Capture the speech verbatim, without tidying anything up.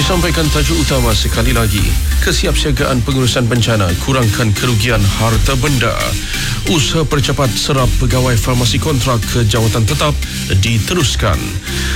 sampaikan tajuk utama sekali lagi. Kesiapsiagaan pengurusan bencana, kurangkan kerugian harta benda. Usaha percepat serap pegawai farmasi kontrak ke jawatan tetap diteruskan.